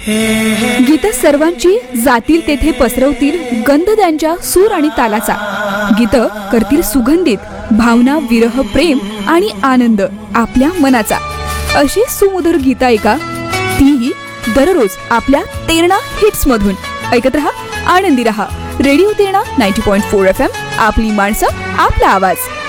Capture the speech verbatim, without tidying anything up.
गीत सर्वांची जातील तेथे पसरवतील गंध त्यांच्या सूर आणि तालाचा. गीत करतील सुगंधित भावना, विरह, प्रेम आणि आनंद आपल्या मनाचा. अशी सुमधुर गीता ऐका, तीही दररोज आपल्या तेरणा हिट्स मधून. ऐकत रहा, आनंदी रहा. रेडिओ तेरणा नव्वद पॉइंट चार एफ एम, आपली माणसं, आपला आवाज.